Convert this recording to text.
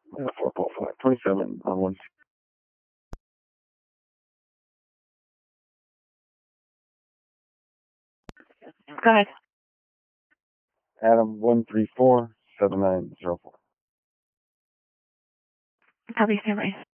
4.5, 27 on one. Go ahead. Adam 1347904. Copy, stand by.